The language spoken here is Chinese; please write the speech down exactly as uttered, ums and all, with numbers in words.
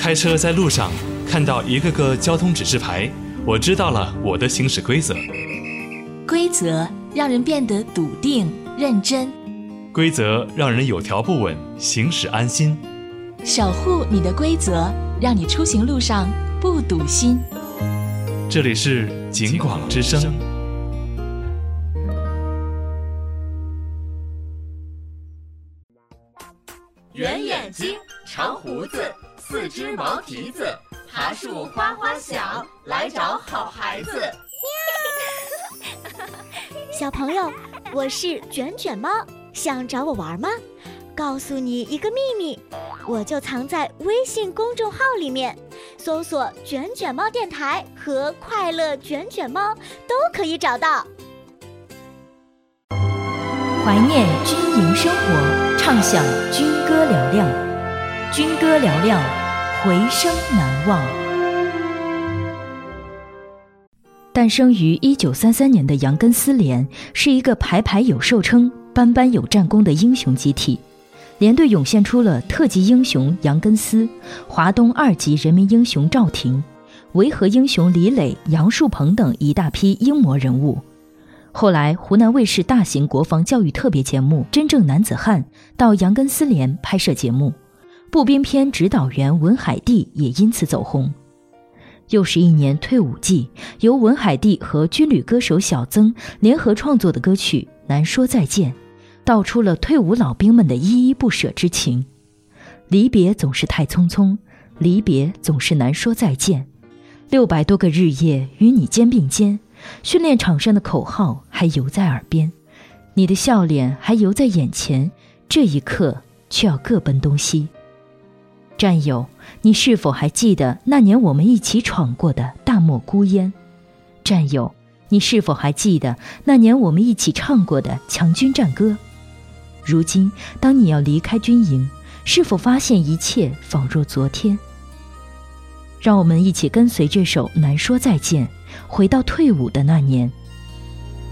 开车在路上看到一个个交通指示牌，我知道了我的行驶规则。 规则让人变得笃定认真， 规则让人有条不紊，行驶安心。 守护你的规则，让你出行路上不堵心。 这里是警广之声。 圆眼睛，长胡子，四只毛蹄子，爬树哗哗响，来找好孩子。 小朋友，我是卷卷猫，想找我玩吗？告诉你一个秘密，我就藏在微信公众号里面，搜索卷卷猫电台和快乐卷卷猫都可以找到。 怀念军营生活，畅享军歌嘹亮，军歌嘹亮，回声难忘。诞生于一九三三年的杨根思连是一个排排有寿称、班班有战功的英雄集体。连队涌现出了特级英雄杨根思、华东二级人民英雄赵廷、维和英雄李磊、杨树鹏等一大批英模人物。后来湖南卫视大型国防教育特别节目《真正男子汉》到杨根思连拍摄节目，步兵篇指导员文海蒂也因此走红。又是一年退伍季，由文海蒂和军旅歌手小曾联合创作的歌曲《难说再见》道出了退伍老兵们的依依不舍之情。离别总是太匆匆，离别总是难说再见。六百多个日夜与你肩并肩，训练场上的口号还犹在耳边，你的笑脸还犹在眼前，这一刻却要各奔东西。战友，你是否还记得那年我们一起闯过的大漠孤烟？战友，你是否还记得那年我们一起唱过的强军战歌？如今当你要离开军营，是否发现一切仿若昨天？让我们一起跟随这首《难说再见》，回到退伍的那年。